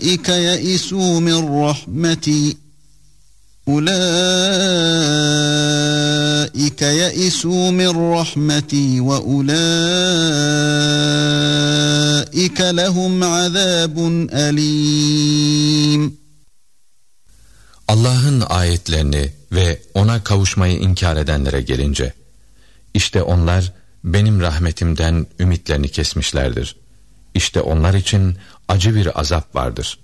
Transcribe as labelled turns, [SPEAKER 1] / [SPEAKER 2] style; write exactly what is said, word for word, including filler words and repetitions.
[SPEAKER 1] ulaike yeisû min rahmeti ulaike yeisû min rahmeti ve ulaike lehum azâbun elîm.
[SPEAKER 2] Allah'ın ayetlerini ve ona kavuşmayı inkar edenlere gelince, işte onlar benim rahmetimden ümitlerini kesmişlerdir. İşte onlar için acı bir azap vardır.